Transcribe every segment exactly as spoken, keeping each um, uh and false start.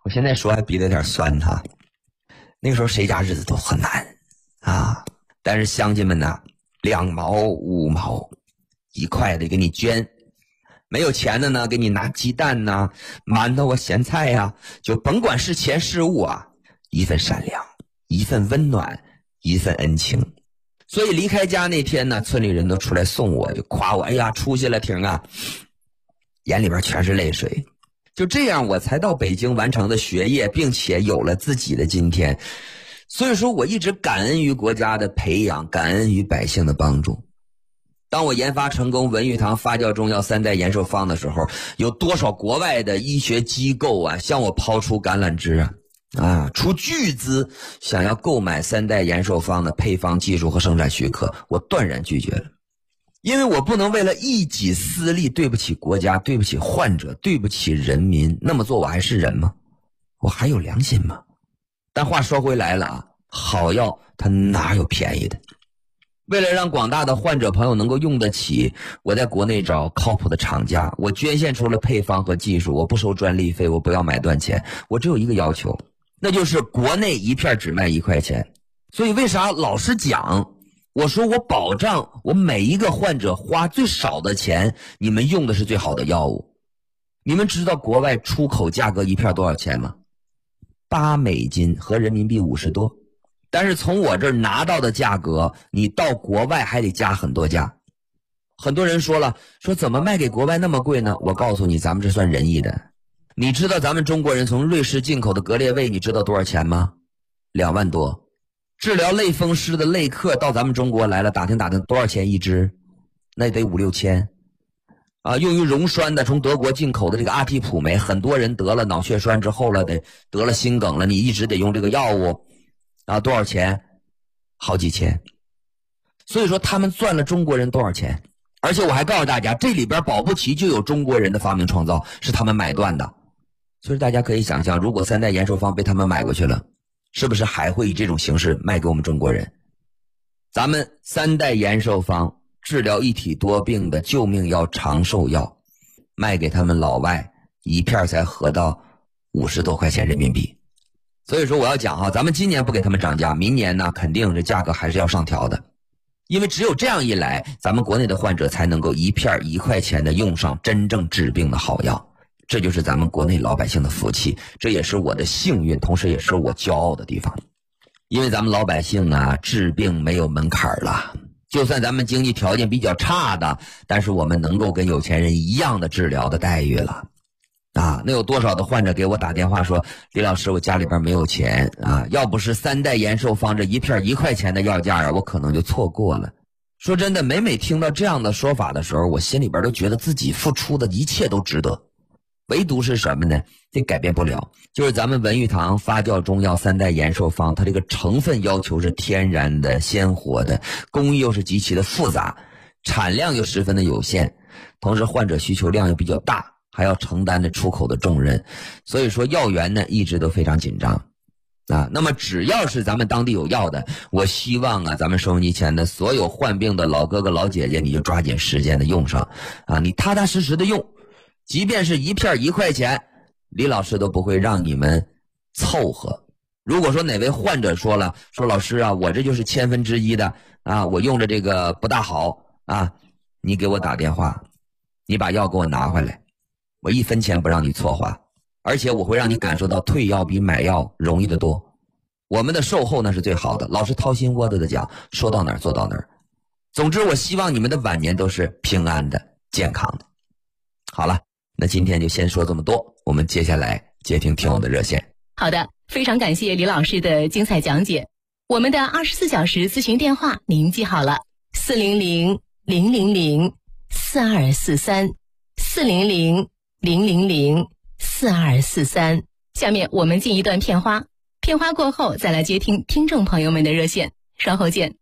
我现在说还鼻子有点酸哈。那个时候谁家日子都很难啊，但是乡亲们呐，两毛五毛一块的给你捐，没有钱的呢给你拿鸡蛋呐、馒头啊、咸菜呀、啊，就甭管是钱是物啊，一份善良，一份温暖，一份恩情。所以离开家那天呢，村里人都出来送我，就夸我，哎呀出息了婷啊，眼里边全是泪水。就这样我才到北京完成的学业，并且有了自己的今天。所以说我一直感恩于国家的培养，感恩于百姓的帮助。当我研发成功文玉堂发酵中药三代延寿方的时候，有多少国外的医学机构啊向我抛出橄榄枝啊啊，出巨资想要购买三代延寿方的配方技术和生产许可，我断然拒绝了。因为我不能为了一己私利，对不起国家，对不起患者，对不起人民，那么做我还是人吗？我还有良心吗？但话说回来了啊，好药它哪有便宜的？为了让广大的患者朋友能够用得起，我在国内找靠谱的厂家，我捐献出了配方和技术，我不收专利费，我不要买断钱，我只有一个要求，那就是国内一片只卖一块钱。所以为啥老实讲，我说我保障我每一个患者花最少的钱，你们用的是最好的药物。你们知道国外出口价格一片多少钱吗？八美金，合人民币五十多。但是从我这儿拿到的价格，你到国外还得加很多价。很多人说了，说怎么卖给国外那么贵呢？我告诉你，咱们这算仁义的。你知道咱们中国人从瑞士进口的格列卫，你知道多少钱吗？两万多。治疗类风湿的类克到咱们中国来了，打听打听多少钱一支？那得五六千。啊，用于溶栓的从德国进口的这个阿替普酶，很多人得了脑血栓之后了，得得了心梗了，你一直得用这个药物啊，多少钱？好几千。所以说他们赚了中国人多少钱？而且我还告诉大家，这里边保不齐就有中国人的发明创造，是他们买断的。所以大家可以想象，如果三代延寿方被他们买过去了，是不是还会以这种形式卖给我们中国人？咱们三代延寿方治疗一体多病的救命药、长寿药，卖给他们老外一片才合到五十多块钱人民币。所以说我要讲哈，咱们今年不给他们涨价，明年呢肯定这价格还是要上调的。因为只有这样一来，咱们国内的患者才能够一片一块钱的用上真正治病的好药。这就是咱们国内老百姓的福气，这也是我的幸运，同时也是我骄傲的地方。因为咱们老百姓啊，治病没有门槛了，就算咱们经济条件比较差的，但是我们能够跟有钱人一样的治疗的待遇了啊。那有多少的患者给我打电话说，李老师我家里边没有钱啊，要不是三代延寿方这一片一块钱的药价啊，我可能就错过了。说真的，每每听到这样的说法的时候，我心里边都觉得自己付出的一切都值得。唯独是什么呢？这改变不了，就是咱们文玉堂发酵中药三代延寿方，它这个成分要求是天然的、鲜活的，工艺又是极其的复杂，产量又十分的有限，同时患者需求量又比较大，还要承担着出口的重任，所以说药源呢一直都非常紧张啊。那么只要是咱们当地有药的，我希望啊，咱们收音机前的所有患病的老哥哥老姐姐，你就抓紧时间的用上啊，你踏踏实实的用。即便是一片一块钱，李老师都不会让你们凑合。如果说哪位患者说了，说老师啊，我这就是千分之一的啊，我用着这个不大好啊，你给我打电话，你把药给我拿回来，我一分钱不让你错花，而且我会让你感受到退药比买药容易得多。我们的售后那是最好的，老师掏心窝子的讲，说到哪儿做到哪儿。总之我希望你们的晚年都是平安的、健康的。好了，那今天就先说这么多，我们接下来接听听友的热线。 好的，非常感谢李老师的精彩讲解。我们的二十四小时咨询电话您记好了，四零零零零零四二四三，四零零零零零四二四三。下面我们进一段片花，片花过后再来接听听众朋友们的热线，稍后见。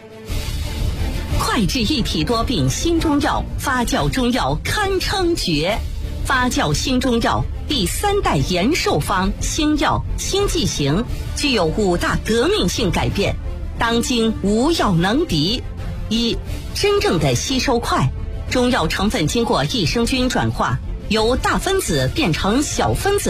快治一体多病新中药，发酵中药堪称绝。发酵新中药第三代延寿方新药新剂型，具有五大革命性改变，当今无药能敌。一、真正的吸收快，中药成分经过益生菌转化，由大分子变成小分子，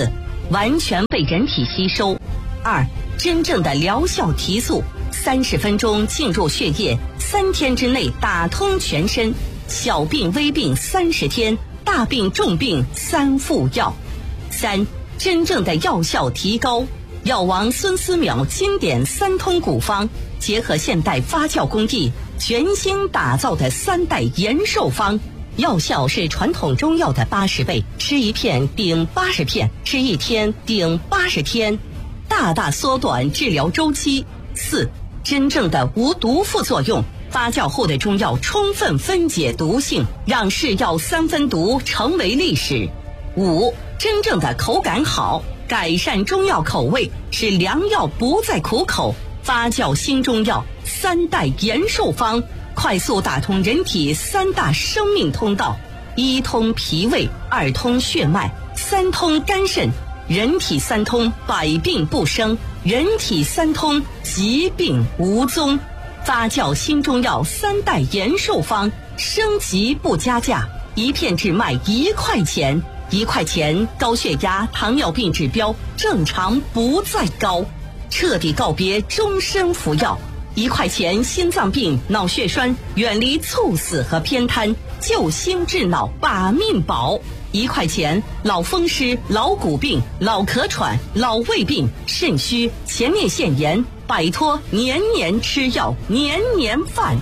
完全被人体吸收。二、真正的疗效提速，三十分钟进入血液，三天之内打通全身。小病微病三十天，大病重病三副药。三、真正的药效提高，药王孙思邈经典三通古方，结合现代发酵工艺，全新打造的三代延寿方。药效是传统中药的八十倍，吃一片顶八十片，吃一天顶八十天，大大缩短治疗周期。四、真正的无毒副作用，发酵后的中药充分分解毒性，让是药三分毒成为历史。五、真正的口感好，改善中药口味，使良药不再苦口。发酵新中药三代延寿方，快速打通人体三大生命通道：一通脾胃，二通血脉，三通肝肾。人体三通，百病不生；人体三通，疾病无踪。发酵新中药三代延寿方，升级不加价，一片只卖一块钱。一块钱，高血压、糖尿病指标正常不再高，彻底告别终身服药。一块钱，心脏病、脑血栓远离猝死和偏瘫，救心治脑把命保。一块钱，老风湿、老骨病、老咳喘、老胃病、肾虚、前列腺炎，摆脱年年吃药、年年犯。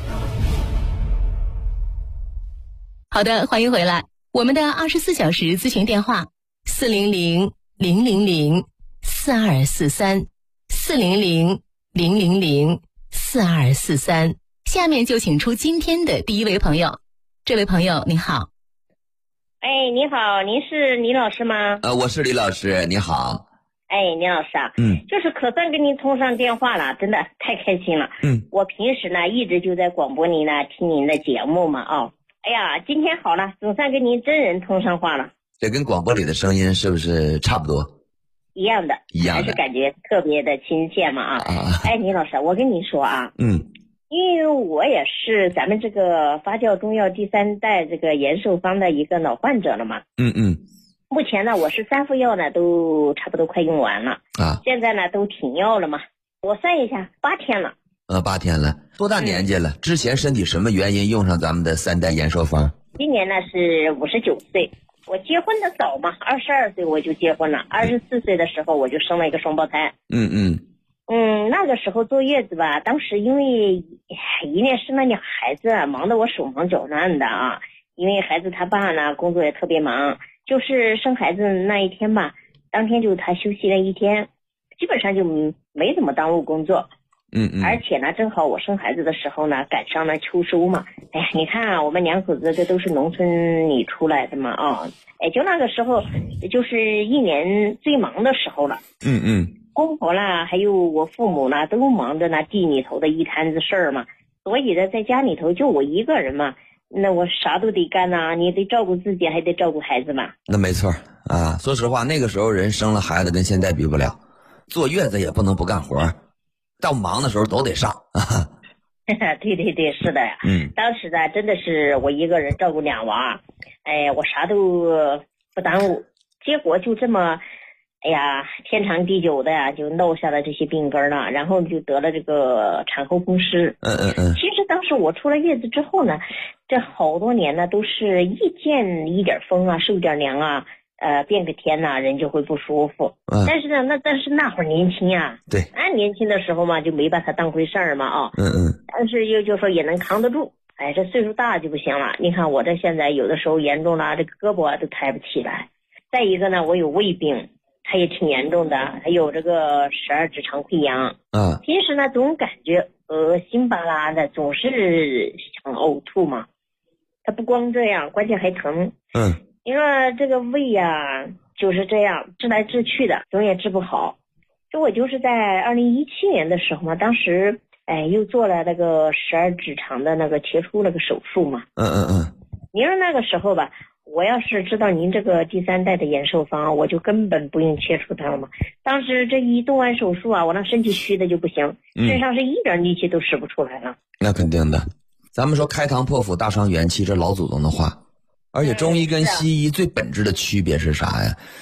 好的，欢迎回来。我们的二十四小时咨询电话：四零零零零零四二四三，四零零零零零四二四三。下面就请出今天的第一位朋友。这位朋友你好。 哎，你好，您是李老师吗？ 呃，我是李老师，你好。 哎，李老师啊， 嗯， 就是可算跟您通上电话了，真的太开心了。 嗯， 我平时呢一直就在广播里呢听您的节目嘛，哦，哎呀，今天好了，总算跟您真人通上话了。 这跟广播里的声音是不是差不多？ 一样的， 一样的， 还是感觉特别的亲切嘛啊。 啊哎，李老师，我跟你说啊， 嗯， 因为我也是咱们这个发酵中药第三代这个延寿方的一个老患者了嘛。 嗯嗯。 目前呢，我是三副药呢都差不多快用完了啊， 现在呢都停药了嘛。我算一下，八天了。 呃，八天了，多大年纪了？嗯、之前身体什么原因用上咱们的三代延寿方？ 今年呢是五十九岁，我结婚的早嘛，二十二岁我就结婚了，二十四岁的时候我就生了一个双胞胎。 嗯嗯。 嗯，那个时候坐月子吧，当时因为一面生了两孩子，忙得我手忙脚乱的啊。因为孩子他爸呢工作也特别忙，就是生孩子那一天吧，当天就他休息了一天，基本上就没怎么耽误工作。 嗯嗯。 而且呢，正好我生孩子的时候呢，赶上了秋收嘛。哎呀，你看啊，我们两口子这都是农村里出来的嘛啊，哎，就那个时候，就是一年最忙的时候了。 嗯嗯。 公婆啦，还有我父母呢，都忙着那地里头的一摊子事儿嘛，所以呢，在家里头就我一个人嘛，那我啥都得干呐、啊，你得照顾自己，还得照顾孩子嘛。 那没错啊，说实话，那个时候人生了孩子跟现在比不了，坐月子也不能不干活，到忙的时候都得上。 对对对，是的呀。 嗯。 当时呢，真的是我一个人照顾两娃，哎，我啥都不耽误，结果就这么。哎呀，天长地久的呀，就落下了这些病根了，然后就得了这个产后风湿。 嗯嗯嗯。 其实当时我出了月子之后呢，这好多年呢都是一见一点风啊，受点凉啊，呃，变个天呐、啊，人就会不舒服。 嗯。 但是呢，那但是那会儿年轻啊， 对， 俺年轻的时候嘛，就没把它当回事儿嘛啊。 嗯嗯。 但是又就说也能扛得住。哎，这岁数大就不行了。你看我这现在有的时候严重了，这胳膊啊都抬不起来。再一个呢，我有胃病。它也挺严重的，还有这个十二指肠溃疡。 嗯。 平时呢总感觉恶心巴拉的，总是想呕吐嘛。它不光这样，关键还疼。 嗯。 你说这个胃呀、啊、就是这样治来治去的，总也治不好。就我就是在二零一七年的时候嘛，当时哎又做了那个十二指肠的那个切除那个手术嘛。 嗯嗯嗯。 你说那个时候吧。我要是知道您这个第三代的延寿方，我就根本不用切除它了嘛。当时这一动完手术啊，我那身体虚的就不行，身上是一点力气都使不出来了。 那肯定的，咱们说开膛破腹大伤元气，这老祖宗的话。而且中医跟西医最本质的区别是啥呀？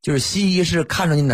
就是西医是看着你哪